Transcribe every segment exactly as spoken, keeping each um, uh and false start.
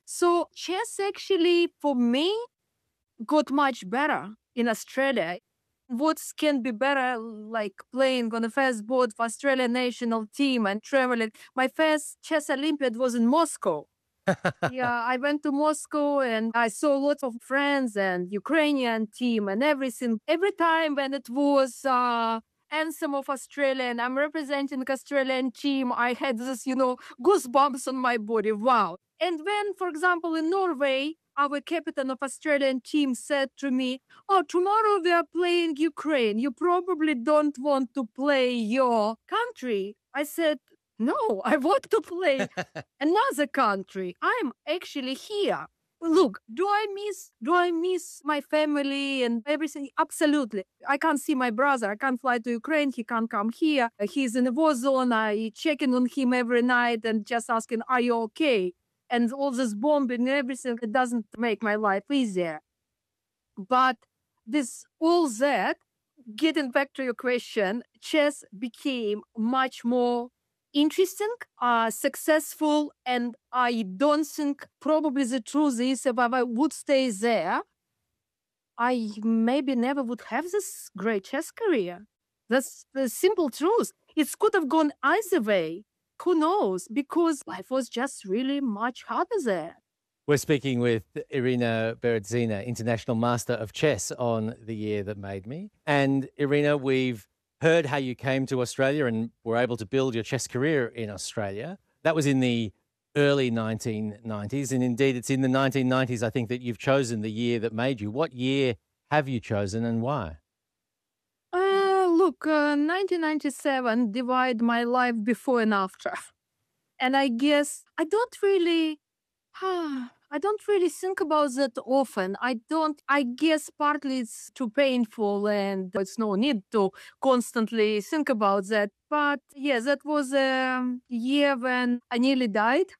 So chess actually, for me, got much better in Australia. What can be better, like playing on the first board for Australian national team and traveling? My first chess Olympiad was in Moscow. Yeah, I went to Moscow and I saw lots of friends and Ukrainian team and everything. Every time when it was uh, anthem of Australia and I'm representing Australian team, I had this, you know, goosebumps on my body. Wow. And when, for example, in Norway, our captain of Australian team said to me, "Oh, tomorrow we are playing Ukraine. You probably don't want to play your country." I said, "No, I want to play another country. I'm actually here." Look, do I miss do I miss my family and everything? Absolutely. I can't see my brother. I can't fly to Ukraine. He can't come here. He's in a war zone. I checking on him every night and just asking, "Are you okay?" And all this bombing and everything, it doesn't make my life easier. But this all that, getting back to your question, chess became much more interesting, uh, successful, and I don't think probably the truth is if I would stay there, I maybe never would have this great chess career. That's the simple truth. It could have gone either way. Who knows? Because life was just really much harder there. We're speaking with Irina Berezina, International Master of Chess, on The Year That Made Me. And Irina, we've heard how you came to Australia and were able to build your chess career in Australia. That was in the early nineteen nineties. And indeed, it's in the nineteen nineties, I think, that you've chosen the year that made you. What year have you chosen and why? Uh, look, uh, nineteen ninety-seven divide my life before and after. And I guess I don't really, I don't really think about that often. I don't, I guess partly it's too painful and it's no need to constantly think about that. But yeah, that was a year when I nearly died.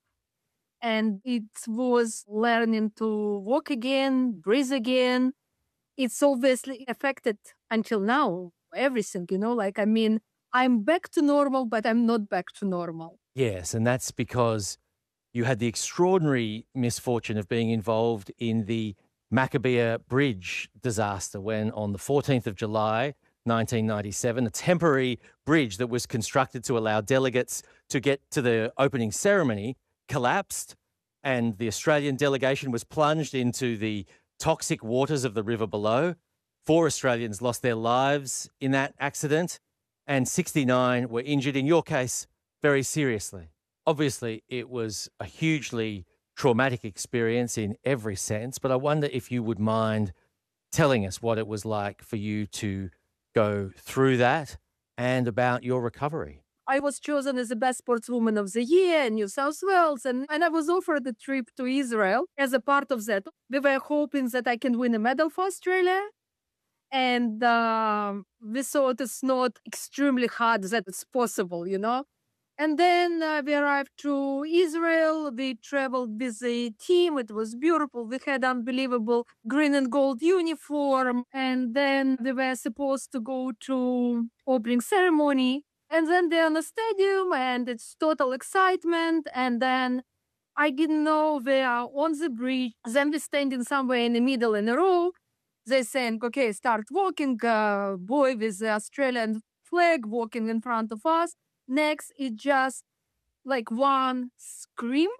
And it was learning to walk again, breathe again. It's obviously affected until now, everything, you know, like, I mean, I'm back to normal, but I'm not back to normal. Yes, and that's because you had the extraordinary misfortune of being involved in the Maccabea Bridge disaster when on the fourteenth of July, nineteen ninety-seven, a temporary bridge that was constructed to allow delegates to get to the opening ceremony collapsed, and the Australian delegation was plunged into the toxic waters of the river below. Four Australians lost their lives in that accident, and sixty-nine were injured, in your case, very seriously. Obviously, it was a hugely traumatic experience in every sense, but I wonder if you would mind telling us what it was like for you to go through that and about your recovery. I was chosen as the best sportswoman of the year in New South Wales, and, and I was offered a trip to Israel as a part of that. We were hoping that I can win a medal for Australia. And uh, we thought it's not extremely hard that it's possible, you know. And then uh, we arrived to Israel. We traveled with the team. It was beautiful. We had unbelievable green and gold uniform. And then we were supposed to go to opening ceremony. And then they're in the stadium and it's total excitement. And then I didn't know we are on the bridge. Then we're standing somewhere in the middle in a row. They're saying, okay, start walking. Uh, boy with the Australian flag walking in front of us. Next, it just like one scream.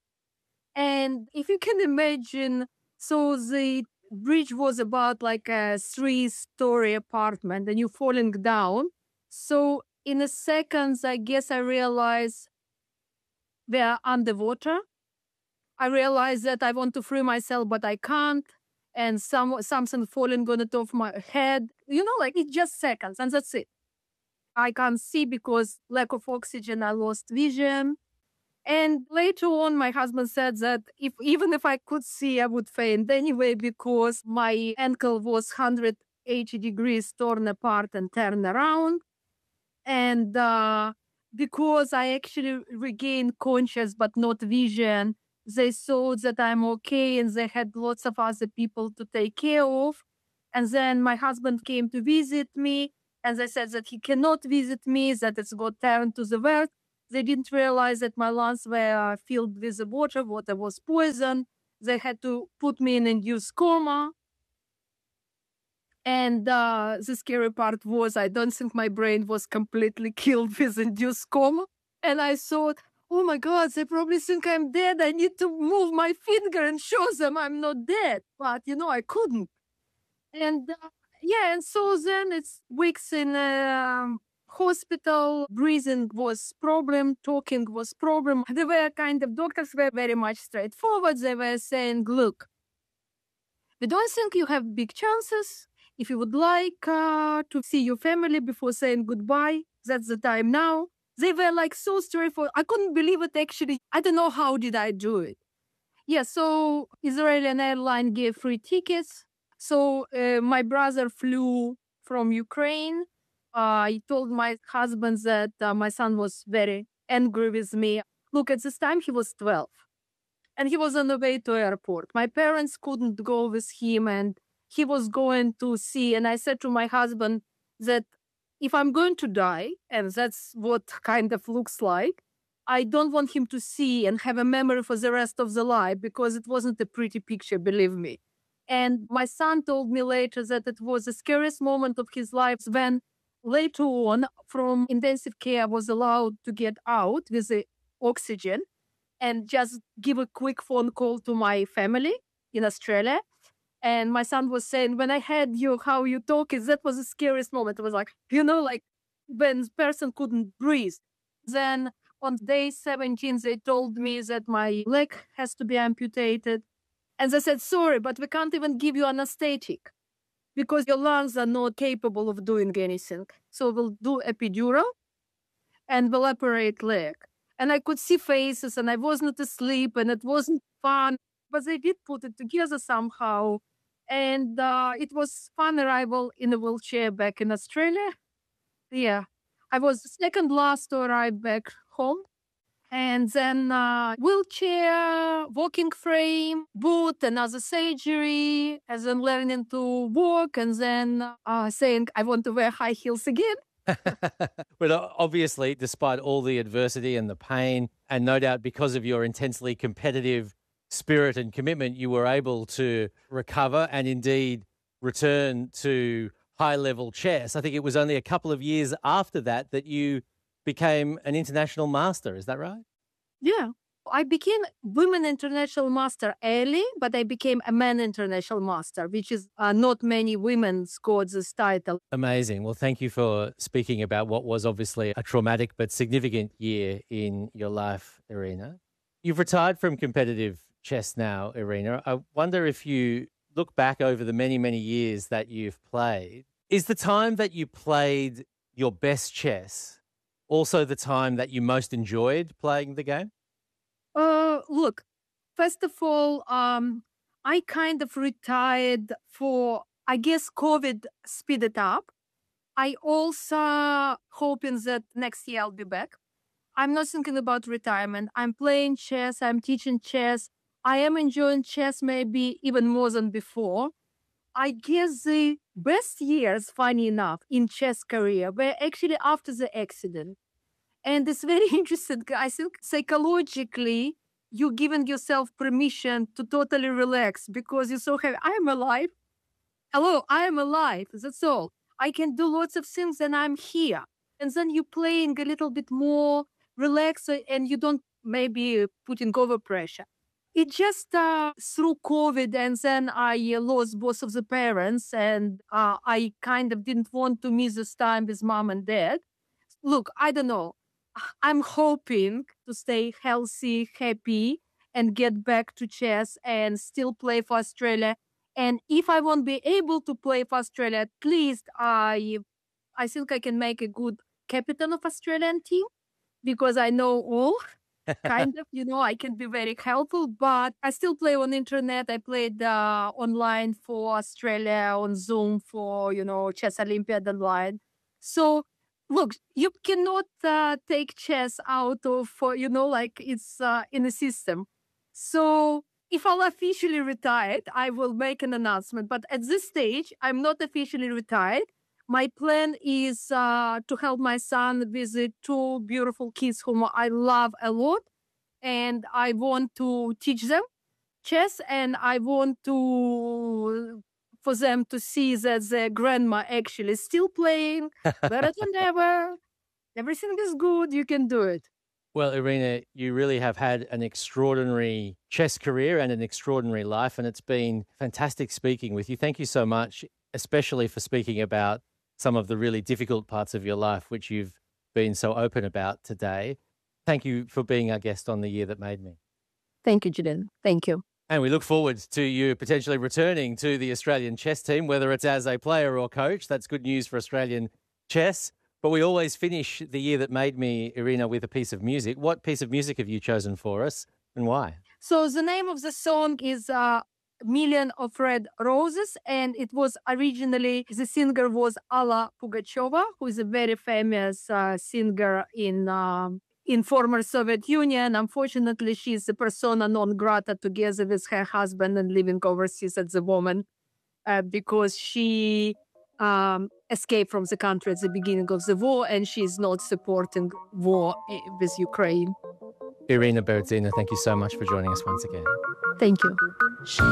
And if you can imagine, so the bridge was about like a three-story apartment and you're falling down. So in a second, I guess I realized we are underwater. I realized that I want to free myself, but I can't. And some something falling on the top of my head. You know, like it's just seconds and that's it. I can't see because lack of oxygen, I lost vision. And later on, my husband said that if even if I could see, I would faint anyway because my ankle was one hundred eighty degrees torn apart and turned around. And uh, because I actually regained conscious but not vision, they thought that I'm okay and they had lots of other people to take care of. And then my husband came to visit me and they said that he cannot visit me, that it's got turned to the west. They didn't realize that my lungs were filled with the water. Water was poison. They had to put me in induced coma. And uh, the scary part was I don't think my brain was completely killed with induced coma. And I thought, oh my God, they probably think I'm dead. I need to move my finger and show them I'm not dead. But, you know, I couldn't. And uh, yeah, and so then it's weeks in a hospital. Breathing was problem, talking was problem. They were kind of, doctors were very much straightforward. They were saying, look, we don't think you have big chances. If you would like uh, to see your family before saying goodbye, that's the time now. They were like so straightforward. I couldn't believe it actually. I don't know how did I do it. Yeah, so Israeli airline gave free tickets. So uh, my brother flew from Ukraine. Uh, I told my husband that uh, my son was very angry with me. Look, at this time he was twelve. And he was on the way to airport. My parents couldn't go with him and he was going to see. And I said to my husband that if I'm going to die, and that's what kind of looks like, I don't want him to see and have a memory for the rest of the life because it wasn't a pretty picture, believe me. And my son told me later that it was the scariest moment of his life when later on from intensive care was allowed to get out with the oxygen and just give a quick phone call to my family in Australia. And my son was saying, when I heard you, how you talk, is that was the scariest moment. It was like, you know, like when the person couldn't breathe. Then on day seventeen, they told me that my leg has to be amputated. And they said, sorry, but we can't even give you anesthetic because your lungs are not capable of doing anything. So we'll do epidural and we'll operate leg. And I could see faces and I wasn't asleep and it wasn't fun, but they did put it together somehow. And uh, it was fun arrival in a wheelchair back in Australia. Yeah, I was the second last to arrive back home. And then uh, wheelchair, walking frame, boot, another surgery, and then learning to walk, and then uh, saying, I want to wear high heels again. But obviously, despite all the adversity and the pain, and no doubt because of your intensely competitive spirit and commitment, you were able to recover and indeed return to high-level chess. I think it was only a couple of years after that that you became an international master. Is that right? Yeah. I became women international master early, but I became a man international master, which is uh, not many women scored this title. Amazing. Well, thank you for speaking about what was obviously a traumatic but significant year in your life, Irina. You've retired from competitive chess now, Irina. I wonder if you look back over the many, many years that you've played, is the time that you played your best chess also the time that you most enjoyed playing the game? Uh, look, first of all, um, I kind of retired for, I guess, COVID speeded up. I also hoping that next year I'll be back. I'm not thinking about retirement. I'm playing chess. I'm teaching chess. I am enjoying chess maybe even more than before. I guess the best years, funny enough, in chess career were actually after the accident. And it's very interesting. I think psychologically, you're giving yourself permission to totally relax because you're so happy. I am alive. Hello, I am alive. That's all. I can do lots of things and I'm here. And then you're playing a little bit more relaxed and you don't maybe putting over pressure. It just uh, through COVID, and then I uh, lost both of the parents, and uh, I kind of didn't want to miss this time with mom and dad. Look, I don't know. I'm hoping to stay healthy, happy, and get back to chess and still play for Australia. And if I won't be able to play for Australia, at least I, I think I can make a good captain of Australian team because I know all. Kind of, you know, I can be very helpful, but I still play on internet. I played uh, online for Australia on Zoom for, you know, Chess Olympiad online. So, look, you cannot uh, take chess out of, uh, you know, like it's uh, in the system. So, if I'll officially retired, I will make an announcement. But at this stage, I'm not officially retired. My plan is uh, to help my son visit two beautiful kids whom I love a lot. And I want to teach them chess, and I want to for them to see that their grandma actually still playing better than ever. Everything is good. You can do it. Well, Irina, you really have had an extraordinary chess career and an extraordinary life, and it's been fantastic speaking with you. Thank you so much, especially for speaking about some of the really difficult parts of your life, which you've been so open about today. Thank you for being our guest on The Year That Made Me. Thank you, Julian. Thank you. And we look forward to you potentially returning to the Australian chess team, whether it's as a player or coach. That's good news for Australian chess. But we always finish The Year That Made Me, Irina, with a piece of music. What piece of music have you chosen for us and why? So the name of the song is uh, Million of Red Roses, and it was originally, the singer was Alla Pugacheva, who is a very famous uh, singer in um, in former Soviet Union. Unfortunately, she is a persona non grata together with her husband and living overseas at the moment uh, because she um, escaped from the country at the beginning of the war, and she is not supporting war with Ukraine. Irina Berezina, thank you so much for joining us once again. Thank you.